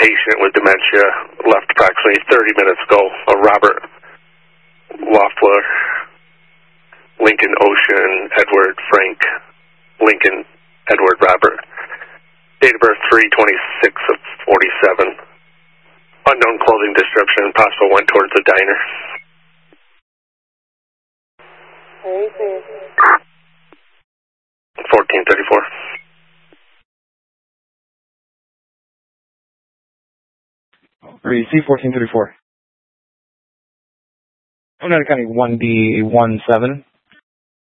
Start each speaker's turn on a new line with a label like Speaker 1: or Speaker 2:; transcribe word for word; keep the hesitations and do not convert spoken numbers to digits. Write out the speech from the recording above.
Speaker 1: patient with dementia, left approximately thirty minutes ago. A Robert Loeffler, Lincoln Ocean, Edward Frank, Lincoln Edward Robert. Date of birth three twenty-six of forty-seven. Unknown clothing description, possible went towards the diner. fourteen thirty-four.
Speaker 2: C fourteen thirty-four. Oneida County one D one seven.